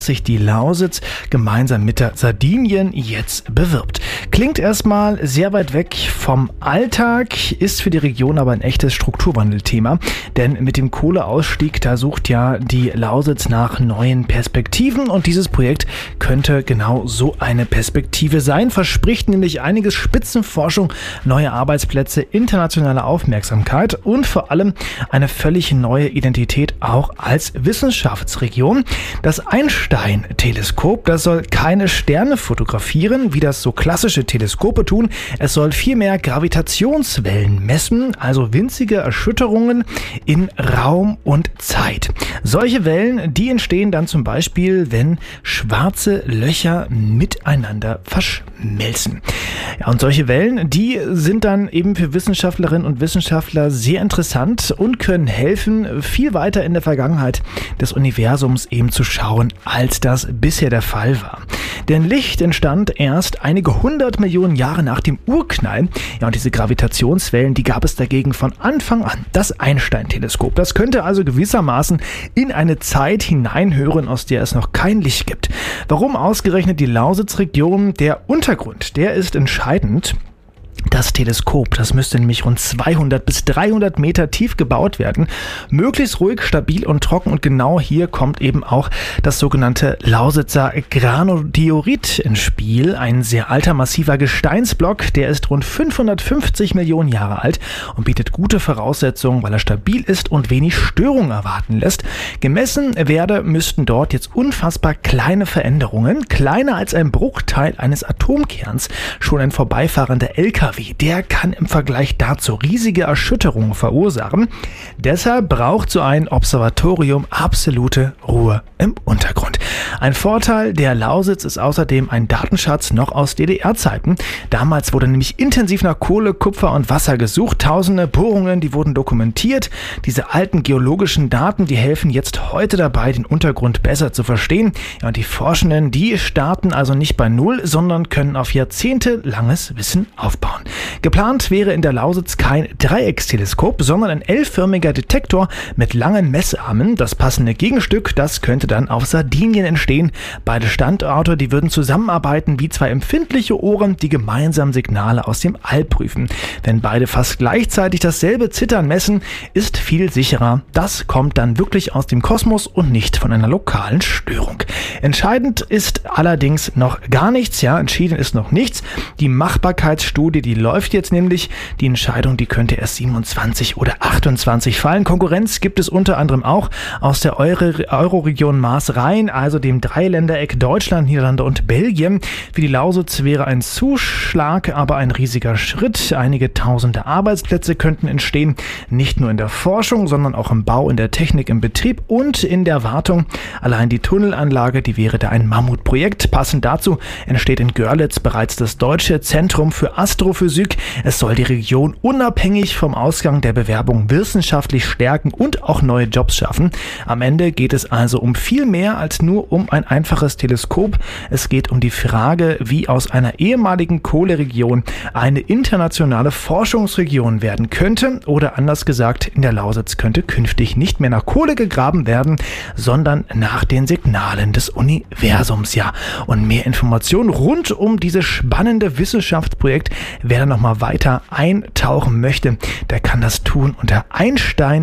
sich die Lausitz gemeinsam mit der Sardinien jetzt bewirbt. Klingt erstmal sehr weit weg vom Alltag, ist für die Region aber ein echtes Strukturwandelthema, denn mit dem Kohleausstieg, da sucht ja die Lausitz nach neuen Perspektiven und dieses Projekt könnte genau so eine Perspektive sein, verspricht nämlich einiges Spitzenforschung, neue Arbeitsplätze, internationale Aufmerksamkeit und vor allem eine völlig neue Identität auch als Wissenschaftsregion. Das Einstein-Teleskop, das soll keine Sterne fotografieren, wie das so klassische Teleskope tun. Es soll vielmehr Gravitationswellen messen, also winzige Erschütterungen in Raum und Zeit. Solche Wellen, die entstehen dann zum Beispiel, wenn schwarze Löcher miteinander verschmelzen. Ja, und solche Wellen, die sind dann eben für Wissenschaftlerinnen und Wissenschaftler sehr interessant und können helfen, viel weiter in der Vergangenheit des Universums eben zu schauen, als das bisher der Fall war. Denn Licht entstand erst einige 100 Millionen Jahre nach dem Urknall. Ja, und diese Gravitationswellen, die gab es dagegen von Anfang an. Das Einstein-Teleskop, das könnte also gewissermaßen in eine Zeit hineinhören, aus der es noch kein Licht gibt. Warum ausgerechnet die Lausitzregion? Der Untergrund, der ist entscheidend. Das Teleskop, das müsste nämlich rund 200 bis 300 Meter tief gebaut werden. Möglichst ruhig, stabil und trocken. Und genau hier kommt eben auch das sogenannte Lausitzer Granodiorit ins Spiel. Ein sehr alter, massiver Gesteinsblock. Der ist rund 550 Millionen Jahre alt und bietet gute Voraussetzungen, weil er stabil ist und wenig Störungen erwarten lässt. Gemessen müssten dort jetzt unfassbar kleine Veränderungen, kleiner als ein Bruchteil eines Atomkerns, schon ein vorbeifahrender LKW, der kann im Vergleich dazu riesige Erschütterungen verursachen. Deshalb braucht so ein Observatorium absolute Ruhe im Untergrund. Ein Vorteil der Lausitz ist außerdem ein Datenschatz noch aus DDR-Zeiten. Damals wurde nämlich intensiv nach Kohle, Kupfer und Wasser gesucht. Tausende Bohrungen, die wurden dokumentiert. Diese alten geologischen Daten, die helfen jetzt heute dabei, den Untergrund besser zu verstehen. Ja, und die Forschenden, die starten also nicht bei Null, sondern können auf jahrzehntelanges Wissen aufbauen. Geplant wäre in der Lausitz kein Dreiecksteleskop, sondern ein L-förmiger Detektor mit langen Messarmen. Das passende Gegenstück, das könnte dann auf Sardinien entstehen. Beide Standorte, die würden zusammenarbeiten wie zwei empfindliche Ohren, die gemeinsam Signale aus dem All prüfen. Wenn beide fast gleichzeitig dasselbe Zittern messen, ist viel sicherer. Das kommt dann wirklich aus dem Kosmos und nicht von einer lokalen Störung. Entscheidend ist allerdings noch gar nichts, entschieden ist noch nichts. Die Machbarkeitsstudie, die läuft jetzt nämlich. Die Entscheidung, die könnte erst 27 oder 28 fallen. Konkurrenz gibt es unter anderem auch aus der Euroregion Maas-Rhein, also dem Dreiländereck Deutschland, Niederlande und Belgien. Für die Lausitz wäre ein Zuschlag aber ein riesiger Schritt. Einige tausende Arbeitsplätze könnten entstehen, nicht nur in der Forschung, sondern auch im Bau, in der Technik, im Betrieb und in der Wartung. Allein die Tunnelanlage, die wäre da ein Mammutprojekt. Passend dazu entsteht in Görlitz bereits das Deutsche Zentrum für Astrophysik. Es soll die Region unabhängig vom Ausgang der Bewerbung wissenschaftlich stärken und auch neue Jobs schaffen. Am Ende geht es also um viel mehr als nur um ein einfaches Teleskop. Es geht um die Frage, wie aus einer ehemaligen Kohleregion eine internationale Forschungsregion werden könnte. Oder anders gesagt, in der Lausitz könnte künftig nicht mehr nach Kohle gegraben werden, sondern nach den Signalen des Universums. Ja, und mehr Informationen rund um dieses spannende Wissenschaftsprojekt, wer da nochmal weiter eintauchen möchte, der kann das tun unter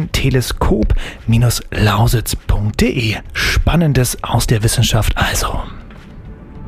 einsteinteleskop-lausitz.de. Spannendes aus der Wissenschaft also.